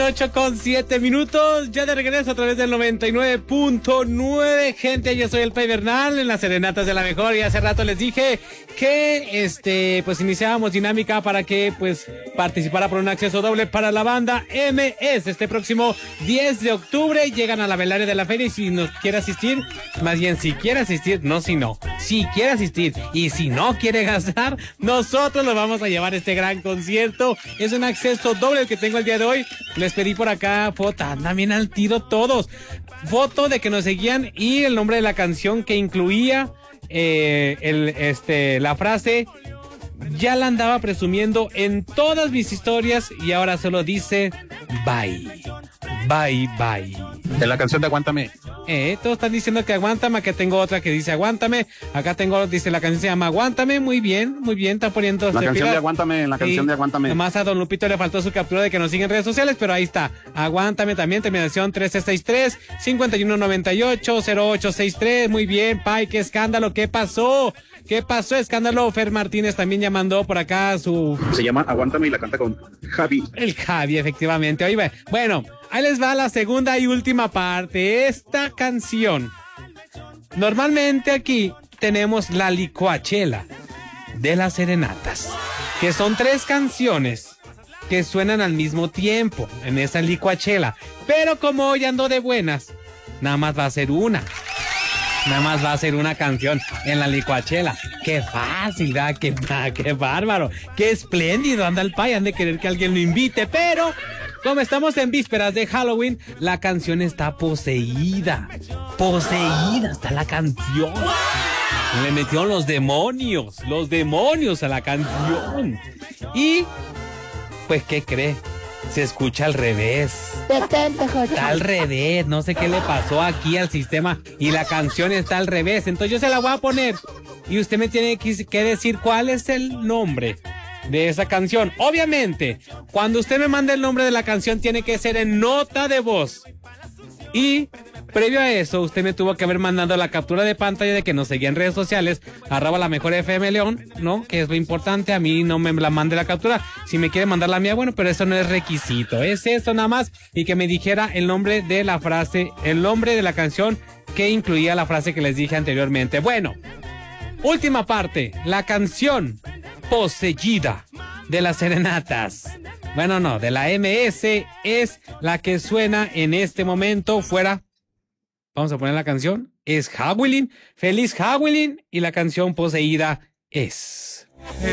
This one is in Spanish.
8:07. Ya de regreso a través del 99.9. Gente, yo soy el Pai Bernal en las serenatas de la mejor. Y hace rato les dije que pues iniciábamos dinámica para que pues participara por un acceso doble para la banda MS. Este próximo 10 de octubre llegan a la velaria de la feria. Y si nos quiere asistir, más bien si quiere asistir, no si no, si quiere asistir y si no quiere gastar, nosotros lo vamos a llevar a este gran concierto. Es un acceso doble el que tengo el día de hoy. Les pedí por acá foto, andan bien al tiro todos. Foto de que nos seguían y el nombre de la canción que incluía la frase. Ya la andaba presumiendo en todas mis historias y ahora solo dice bye. Bye, bye. De la canción de Aguántame. Todos están diciendo que aguántame, acá tengo otra que dice aguántame, acá tengo, dice la canción se llama Aguántame, muy bien, está poniendo... La canción de Aguántame, la canción de Aguántame. Nomás a Don Lupito le faltó su captura de que nos sigue en redes sociales, pero ahí está, Aguántame también, terminación 1363, 5198-0863, muy bien, Pai, qué escándalo, ¿qué pasó? ¿Qué pasó? Escándalo. Fer Martínez también ya mandó por acá su... Se llama Aguántame y la canta con Javi. El Javi, efectivamente. Oye, bueno, ahí les va la segunda y última parte. Esta canción. Normalmente aquí tenemos la licuachela de las serenatas, que son 3 canciones que suenan al mismo tiempo en esa licuachela. Pero como hoy ando de buenas, nada más va a ser una. Nada más va a ser una canción en la licuachela. ¡Qué fácil! ¡Qué bárbaro! ¡Qué espléndido! Anda el Pai, han de querer que alguien lo invite. Pero, como estamos en vísperas de Halloween, la canción está poseída. Poseída está la canción. Le metieron los demonios a la canción. Y, pues, ¿qué cree? Se escucha al revés. Está al revés. No sé qué le pasó aquí al sistema. Y la canción está al revés. Entonces yo se la voy a poner. Y usted me tiene que decir cuál es el nombre de esa canción. Obviamente, cuando usted me mande el nombre de la canción, tiene que ser en nota de voz. Y previo a eso, usted me tuvo que haber mandado la captura de pantalla de que nos seguía en redes sociales, @LaMejorFMLeón, ¿no? Que es lo importante, a mí no me la mande la captura. Si me quiere mandar la mía, bueno, pero eso no es requisito, es eso nada más. Y que me dijera el nombre de la frase, el nombre de la canción que incluía la frase que les dije anteriormente. Bueno, última parte, la canción Poseída de las serenatas. Bueno, no, de la MS es la que suena en este momento. Fuera. Vamos a poner la canción. Es Halloween. Feliz Halloween. Y la canción Poseída es...